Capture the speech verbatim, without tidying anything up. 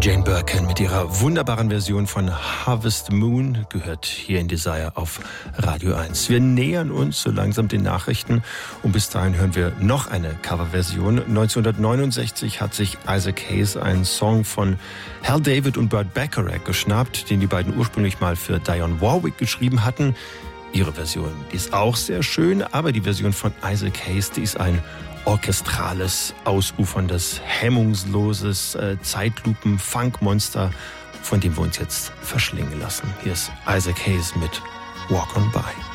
Jane Birkin mit ihrer wunderbaren Version von Harvest Moon gehört hier in Desire auf Radio eins. Wir nähern uns so langsam den Nachrichten und bis dahin hören wir noch eine Coverversion. neunzehnhundertneunundsechzig hat sich Isaac Hayes einen Song von Hal David und Burt Bacharach geschnappt, den die beiden ursprünglich mal für Dionne Warwick geschrieben hatten. Ihre Version, die ist auch sehr schön, aber die Version von Isaac Hayes, die ist ein orchestrales, ausuferndes, hemmungsloses äh, Zeitlupen-Funkmonster, von dem wir uns jetzt verschlingen lassen. Hier ist Isaac Hayes mit Walk On By.